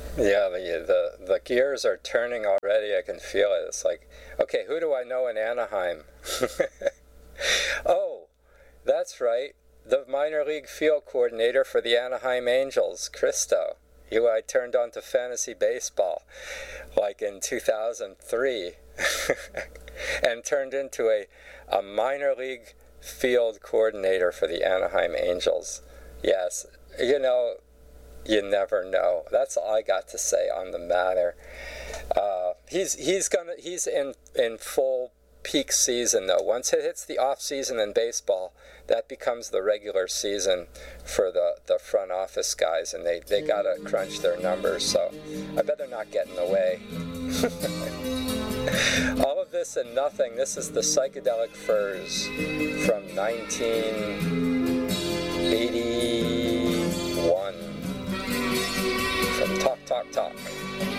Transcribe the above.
Yeah, the gears are turning already. I can feel it. It's like, okay, who do I know in Anaheim? Oh, that's right. The minor league field coordinator for the Anaheim Angels, Christo. You I turned on to fantasy baseball like in 2003 and turned into a minor league field coordinator for the Anaheim Angels. Yes, you never know. That's all I got to say on the matter. He's in full peak season though. Once it hits the off season in baseball, that becomes the regular season for the front office guys, and they gotta crunch their numbers. So I bet they're not getting away. All of this and nothing. This is the Psychedelic Furs from 1981 from Talk Talk Talk.